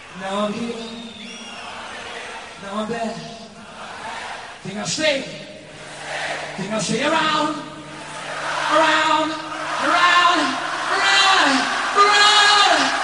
Now I'm here, now I'm there. Think I'll stay around, around.